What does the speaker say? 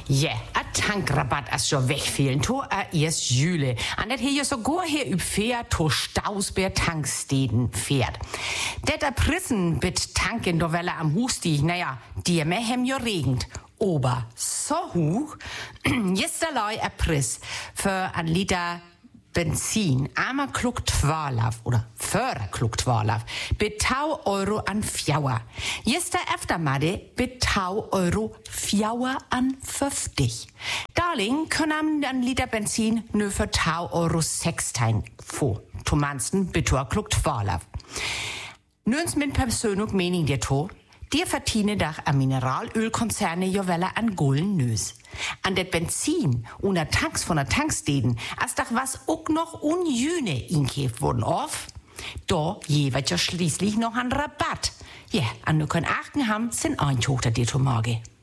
Ja, a tankrabatt as jo wegfehlen, to a erst Jüle. An det hier sogar hier üb fährt, to Stausbär Tanksteden fährt. Det a Prissen bit tanken do Welle am Hustig, naja, die me hem jo regend. Ober so hoch, jesterlei a Priss für ein Liter Benzin, einmal klug 12 oder Förder klug 12, betau Euro an Fjauer. Jester Eftermade betau Euro Fjauer an 50. Darling können dann Liter Benzin nur für tau Euro 16 vor. Tomansten betor klug 12. Nüns mit persönlich Mening der to. Die verdienen doch an Mineralölkonzerne jowelle an Gulden nös. An det Benzin und der Tanks von der Tanksteden, als doch was auch noch unjüne inkäft wurden auf. Da jeweils ja schließlich noch ein Rabatt. Ja, an nur können achten haben, sind eintochter die Tomage.